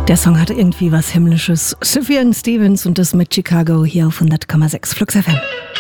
Der Song hatte irgendwie was Himmlisches. Sufjan Stevens und das mit Chicago hier auf 100,6 Flux FM.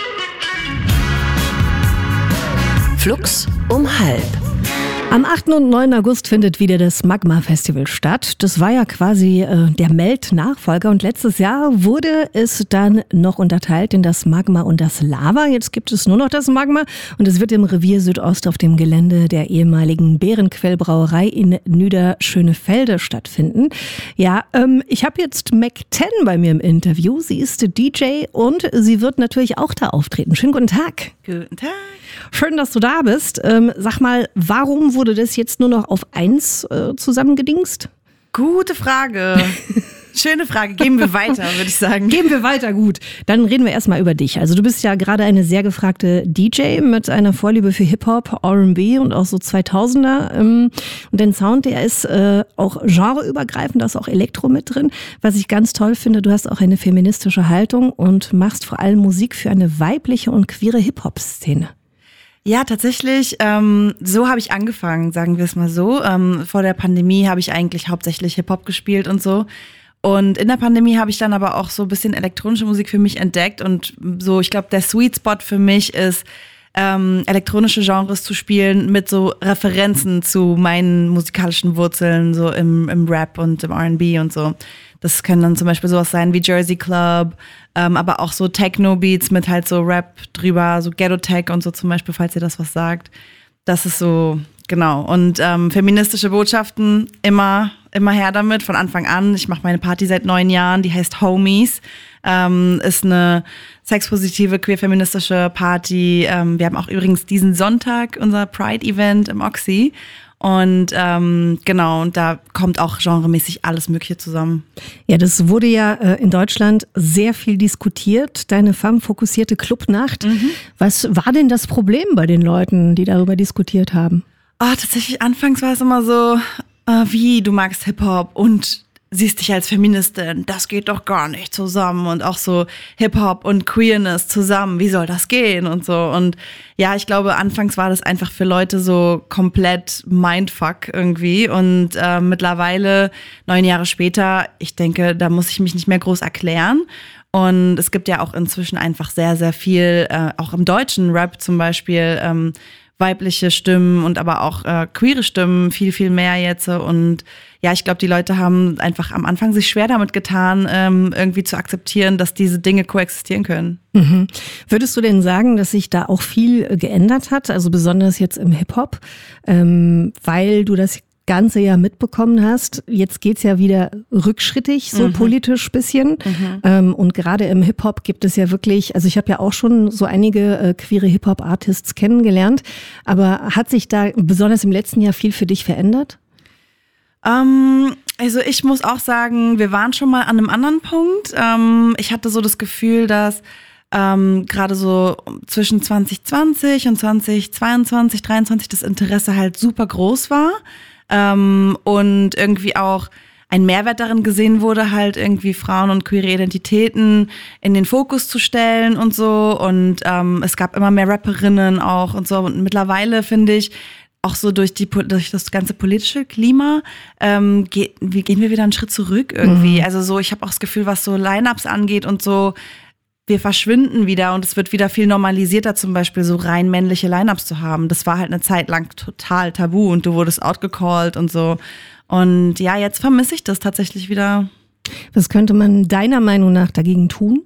Flux um halb. Am 8. und 9. August findet wieder das Magma-Festival statt. Das war ja quasi der Melt-Nachfolger und letztes Jahr wurde es dann noch unterteilt in das Magma und das Lava. Jetzt gibt es nur noch das Magma und es wird im Revier Südost auf dem Gelände der ehemaligen Bärenquellbrauerei in Nüderschönefelde stattfinden. Ja, ich habe jetzt Mac 10 bei mir im Interview. Sie ist DJ und sie wird natürlich auch da auftreten. Schönen guten Tag. Guten Tag. Schön, dass du da bist. Sag mal, warum wurde das jetzt nur noch auf 1 zusammengedingst? Gute Frage. Schöne Frage. Geben wir weiter, würde ich sagen. Geben wir weiter, gut. Dann reden wir erstmal über dich. Also du bist ja gerade eine sehr gefragte DJ mit einer Vorliebe für Hip-Hop, R&B und auch so 2000er. Und dein Sound, der ist auch genreübergreifend, da ist auch Elektro mit drin. Was ich ganz toll finde, du hast auch eine feministische Haltung und machst vor allem Musik für eine weibliche und queere Hip-Hop-Szene. Ja, tatsächlich, so habe ich angefangen, sagen wir es mal so. Vor der Pandemie habe ich eigentlich hauptsächlich Hip-Hop gespielt und so. Und in der Pandemie habe ich dann aber auch so ein bisschen elektronische Musik für mich entdeckt. Und so, ich glaube, der Sweet Spot für mich ist, elektronische Genres zu spielen mit so Referenzen zu meinen musikalischen Wurzeln, so im Rap und im R&B und so. Das können dann zum Beispiel sowas sein wie Jersey Club, aber auch so Techno-Beats mit halt so Rap drüber, so Ghetto-Tech und so zum Beispiel, falls ihr das was sagt. Das ist so, genau. Und feministische Botschaften, immer her damit, von Anfang an. Ich mache meine Party seit 9 Jahren, die heißt Homies. Ist eine sexpositive, queer-feministische Party. Wir haben auch übrigens diesen Sonntag unser Pride-Event im Oxy. Und genau, und da kommt auch genremäßig alles Mögliche zusammen. Ja, das wurde ja in Deutschland sehr viel diskutiert, deine femme-fokussierte Clubnacht. Was war denn das Problem bei den Leuten, die darüber diskutiert haben? Tatsächlich, anfangs war es immer so, wie, du magst Hip-Hop und siehst dich als Feministin, das geht doch gar nicht zusammen und auch so Hip-Hop und Queerness zusammen, wie soll das gehen und so. Und ja, ich glaube, anfangs war das einfach für Leute so komplett Mindfuck irgendwie und mittlerweile, 9 Jahre später, ich denke, da muss ich mich nicht mehr groß erklären. Und es gibt ja auch inzwischen einfach sehr, sehr viel, auch im deutschen Rap zum Beispiel, weibliche Stimmen und aber auch queere Stimmen, viel, viel mehr jetzt. Und ja, ich glaube, die Leute haben einfach am Anfang sich schwer damit getan, irgendwie zu akzeptieren, dass diese Dinge koexistieren können. Mhm. Würdest du denn sagen, dass sich da auch viel geändert hat, also besonders jetzt im Hip-Hop, weil du das Ganze ja mitbekommen hast, jetzt geht's ja wieder rückschrittig, so politisch bisschen. Und gerade im Hip-Hop gibt es ja wirklich, also ich habe ja auch schon so einige queere Hip-Hop-Artists kennengelernt, aber hat sich da besonders im letzten Jahr viel für dich verändert? Also ich muss auch sagen, wir waren schon mal an einem anderen Punkt. Ich hatte so das Gefühl, dass gerade so zwischen 2020 und 2022, 2023 das Interesse halt super groß war. Und irgendwie auch ein Mehrwert darin gesehen wurde, halt irgendwie Frauen und queere Identitäten in den Fokus zu stellen und so. Und es gab immer mehr Rapperinnen auch und so. Und mittlerweile finde ich, auch so durch das ganze politische Klima gehen wir wieder einen Schritt zurück irgendwie. Also so, ich habe auch das Gefühl, was so Line-Ups angeht und so, wir verschwinden wieder und es wird wieder viel normalisierter, zum Beispiel so rein männliche Line-Ups zu haben. Das war halt eine Zeit lang total tabu und du wurdest outgecallt und so. Und ja, jetzt vermisse ich das tatsächlich wieder. Was könnte man deiner Meinung nach dagegen tun?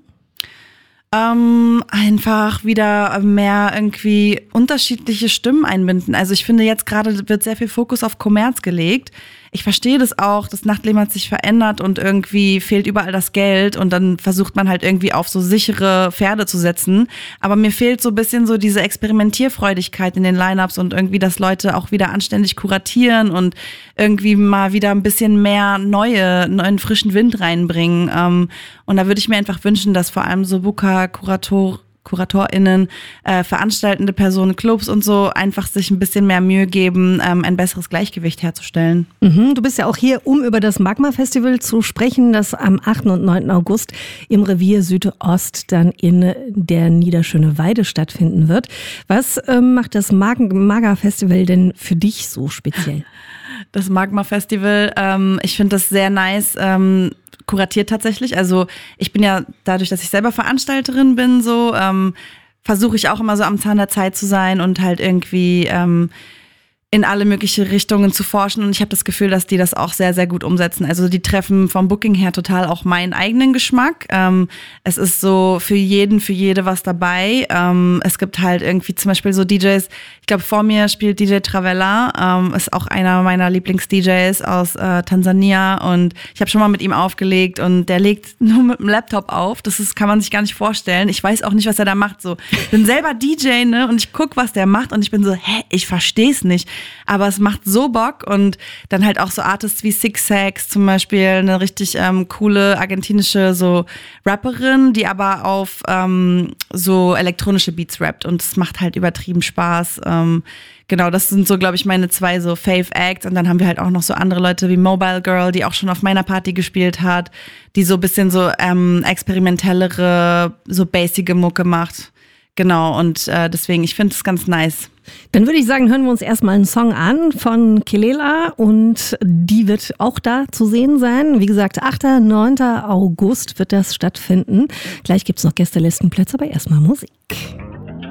Einfach wieder mehr irgendwie unterschiedliche Stimmen einbinden. Also ich finde, jetzt gerade wird sehr viel Fokus auf Kommerz gelegt. Ich verstehe das auch, das Nachtleben hat sich verändert und irgendwie fehlt überall das Geld und dann versucht man halt irgendwie auf so sichere Pferde zu setzen. Aber mir fehlt so ein bisschen so diese Experimentierfreudigkeit in den Line-Ups und irgendwie, dass Leute auch wieder anständig kuratieren und irgendwie mal wieder ein bisschen mehr neuen frischen Wind reinbringen. Und da würde ich mir einfach wünschen, dass vor allem so Booker, KuratorInnen, veranstaltende Personen, Clubs und so einfach sich ein bisschen mehr Mühe geben, ein besseres Gleichgewicht herzustellen. Du bist ja auch hier, um über das Magma-Festival zu sprechen, das am 8. und 9. August im Revier Südost dann in der Niederschöneweide stattfinden wird. Was macht das Magma-Festival denn für dich so speziell? Das Magma Festival, ich finde das sehr nice, kuratiert tatsächlich. Also ich bin ja, dadurch, dass ich selber Veranstalterin bin, so versuche ich auch immer so am Zahn der Zeit zu sein und halt irgendwie in alle möglichen Richtungen zu forschen. Und ich habe das Gefühl, dass die das auch sehr, sehr gut umsetzen. Also die treffen vom Booking her total auch meinen eigenen Geschmack. Es ist so für jeden, für jede was dabei. Es gibt halt irgendwie zum Beispiel so DJs, ich glaube vor mir spielt DJ Travella, ist auch einer meiner Lieblings-DJs aus Tansania. Und ich habe schon mal mit ihm aufgelegt und der legt nur mit dem Laptop auf. Kann man sich gar nicht vorstellen. Ich weiß auch nicht, was er da macht. So, ich bin selber DJ, ne? Und ich gucke, was der macht und ich bin so, ich verstehe es nicht. Aber es macht so Bock und dann halt auch so Artists wie Six Sax zum Beispiel, eine richtig coole argentinische so Rapperin, die aber auf so elektronische Beats rappt und es macht halt übertrieben Spaß. Genau, das sind so, glaube ich, meine 2 so Fave-Acts und dann haben wir halt auch noch so andere Leute wie Mobile Girl, die auch schon auf meiner Party gespielt hat, die so ein bisschen so experimentellere, so basige Mucke macht. Genau, und deswegen, ich finde es ganz nice. Dann würde ich sagen, hören wir uns erstmal einen Song an von Kelela und die wird auch da zu sehen sein. Wie gesagt, 8. 9. August wird das stattfinden. Gleich gibt es noch Gästelistenplätze, aber erstmal Musik.